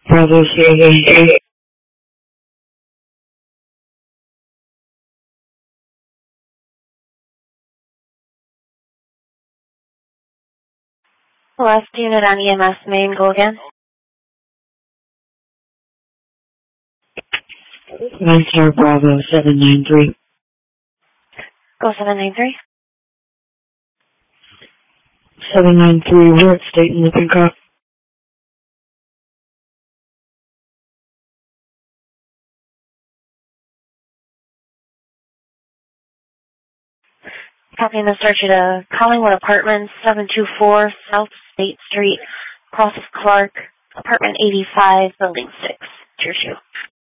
Bravo 093. Last unit on EMS main, go again. 90 Bravo 793. Go 793. 793, we're at State and Lippincott. Copying the search at Collingwood Apartments, 724 South State Street, across of Clark, apartment 85, building 6. Cheers, you.